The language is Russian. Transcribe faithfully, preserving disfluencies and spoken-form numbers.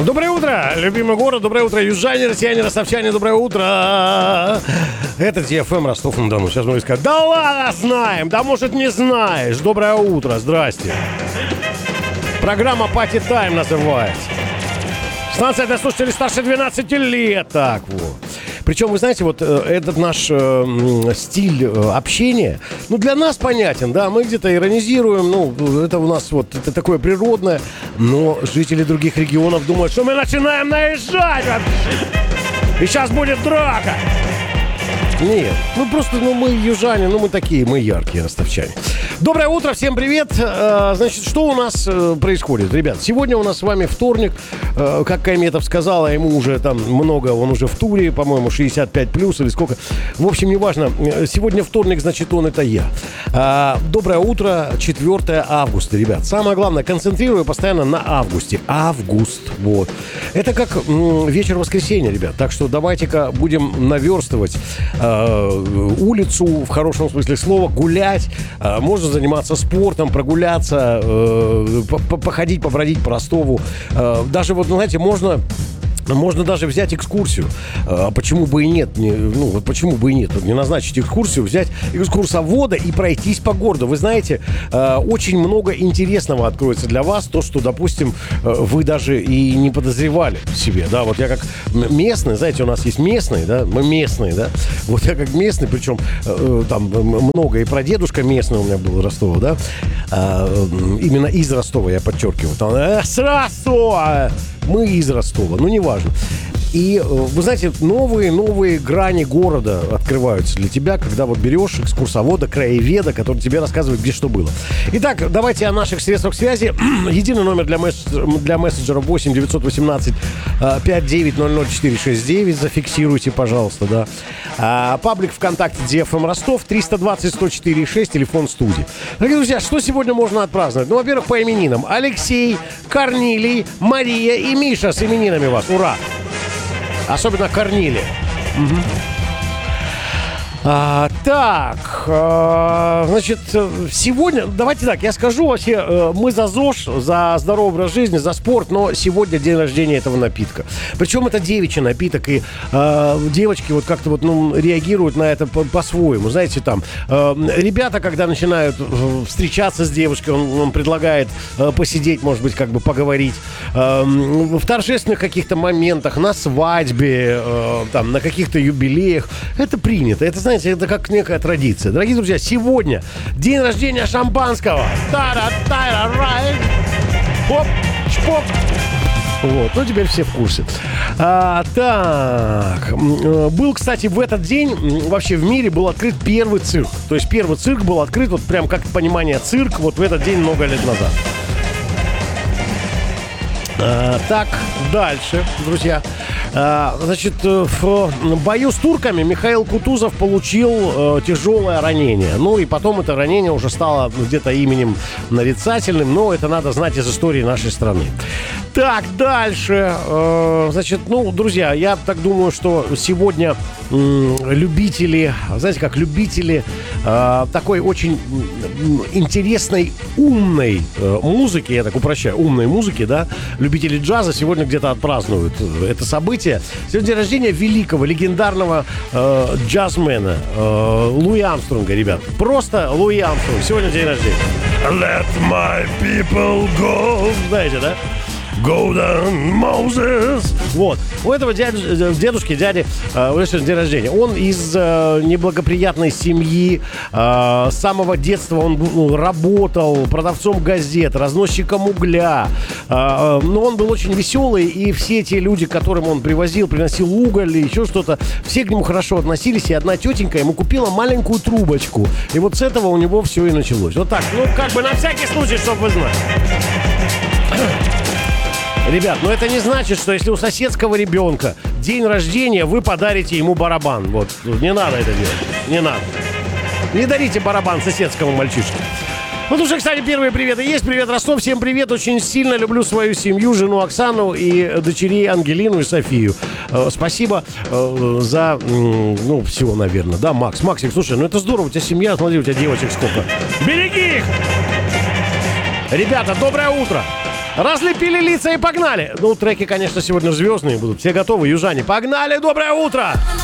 Доброе утро, любимый город, доброе утро, южане, россияне, ростовчане, доброе утро. Это ди эф эм Ростов-на-Дону. Сейчас мы скажем, да ладно, знаем, да может не знаешь. Доброе утро, здрасте. Программа Party Time называется. шестнадцать для слушателей старше двенадцати лет. Так вот. Причем, вы знаете, вот этот наш э, стиль общения, ну, для нас понятен, да, мы где-то иронизируем, ну, это у нас вот, это такое природное, но жители других регионов думают, что мы начинаем наезжать вообще, и сейчас будет драка. Нет, ну просто, ну мы южане, ну мы такие, мы яркие ростовчане. Доброе утро, всем привет. Значит, что у нас происходит, ребят? Сегодня у нас с вами вторник. Как Кайметов сказал, а ему уже там много, он уже в туре, по-моему, шестьдесят пять плюс или сколько. В общем, неважно. Сегодня вторник, значит, он это я. Доброе утро, четвёртое августа, ребят. Самое главное, концентрирую постоянно на августе. Август, вот. Это как вечер воскресенья, ребят. Так что давайте-ка будем наверстывать улицу, в хорошем смысле слова, гулять. Можно заниматься спортом, прогуляться, э, походить, побродить по Ростову. Э, даже вот, знаете, можно... Можно даже взять экскурсию. А почему бы и нет? Не, ну, вот почему бы и нет? Не назначить экскурсию, взять экскурсовода и пройтись по городу. Вы знаете, очень много интересного откроется для вас. То, что, допустим, вы даже и не подозревали в себе. Да, вот я как местный, знаете, у нас есть местный, да, мы местные, да. Вот я как местный, причем там много и прадедушка местный у меня был из Ростова, да. Именно из Ростова, я подчеркиваю. Там, с Ростова! Мы из Ростова, ну неважно. И, вы знаете, новые-новые грани города открываются для тебя, когда вот берешь экскурсовода, краеведа, который тебе рассказывает, где что было. Итак, давайте о наших средствах связи. Единый номер для, месс... для мессенджера восемь девятьсот восемнадцать пятьдесят девять ноль ноль четыре шесть девять. Зафиксируйте, пожалуйста, да. А, паблик ВКонтакте ди эф эм Ростов триста двадцать сто четыре шесть, телефон студии. Дорогие друзья, что сегодня можно отпраздновать? Ну, во-первых, по именинам. Алексей, Корнилий, Мария и Миша с именинами вас. Ура! Особенно Корнилия. Угу. А, так, а, значит, сегодня, давайте так, я скажу вообще, мы за ЗОЖ, за здоровый образ жизни, за спорт, но сегодня день рождения этого напитка. Причем это девичий напиток, и а, девочки вот как-то вот, ну, реагируют на это по- по-своему. Знаете, там, а, ребята, когда начинают встречаться с девушкой, он, он предлагает а, посидеть, может быть, как бы поговорить. А, в торжественных каких-то моментах, на свадьбе, а, там, на каких-то юбилеях, это принято, это, знаете, это как некая традиция. Дорогие друзья, сегодня день рождения шампанского. Тара-тара-рай. Оп, чпоп. Вот, ну теперь все в курсе. А, так, был, кстати, в этот день вообще в мире был открыт первый цирк. То есть первый цирк был открыт, вот прям как понимание цирк, вот в этот день много лет назад. А, так, дальше, друзья. А, значит, в бою с турками Михаил Кутузов получил э, тяжелое ранение. Ну и потом это ранение уже стало где-то именем нарицательным, но это надо знать из истории нашей страны. Так, дальше. Э, значит, ну, друзья, я так думаю, что сегодня э, любители, знаете, как любители э, такой очень интересной, умной э, музыки, я так упрощаю, умной музыки, да, любители джаза сегодня где-то отпразднуют это событие. Сегодня день рождения великого, легендарного э, джазмена э, Луи Армстронга, ребят. Просто Луи Армстронг. Сегодня день рождения. Let my people go. Знаете, да? Go down, Moses. Вот. У этого дядь, дедушки, дяди, э, день рождения. Он из э, неблагоприятной семьи. Э, с самого детства он ну, работал продавцом газет, разносчиком угля. Э, но он был очень веселый, и все те люди, к которым он привозил, приносил уголь и еще что-то, все к нему хорошо относились. И одна тетенька ему купила маленькую трубочку. И вот с этого у него все и началось. Вот так. Ну, как бы на всякий случай, чтобы вы знали. Ребят, но это не значит, что если у соседского ребенка день рождения, вы подарите ему барабан. Вот, не надо это делать. Не надо. Не дарите барабан соседскому мальчишке. Вот уже, кстати, первые приветы есть. Привет, Ростов. Всем привет. Очень сильно люблю свою семью, жену Оксану и дочерей Ангелину и Софию. Спасибо за, ну, всего, наверное. Да, Макс. Максик, слушай, ну это здорово. У тебя семья, смотри, у тебя девочек сколько. Береги их! Ребята, доброе утро! Разлепили лица и погнали. Ну, треки, конечно, сегодня звездные будут. Все готовы, южане? Погнали, доброе утро!